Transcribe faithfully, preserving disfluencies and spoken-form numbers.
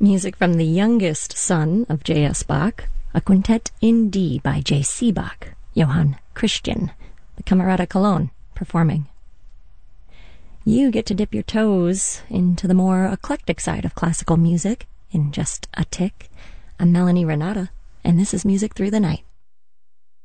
Music from the youngest son of J S. Bach, a quintet in D by J C. Bach, Johann Christian, the Camerata Cologne, performing. You get to dip your toes into the more eclectic side of classical music in just a tick. I'm Melanie Renata, and this is Music Through the Night.